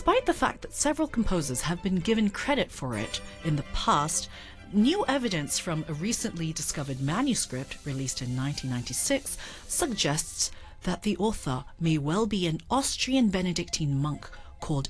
Despite the fact that several composers have been given credit for it in the past, new evidence from a recently discovered manuscript released in 1996 suggests that the author may well be an Austrian Benedictine monk called